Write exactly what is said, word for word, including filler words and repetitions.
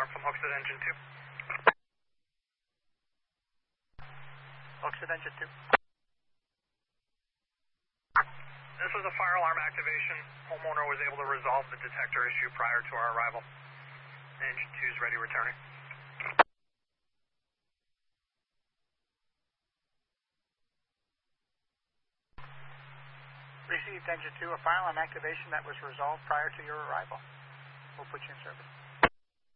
from Hooksett Engine two. Hooksett Engine two. This was a fire alarm activation. Homeowner was able to resolve the detector issue prior to our arrival. Engine two is ready returning. Received Engine two, a fire alarm activation that was resolved prior to your arrival. We'll put you in service.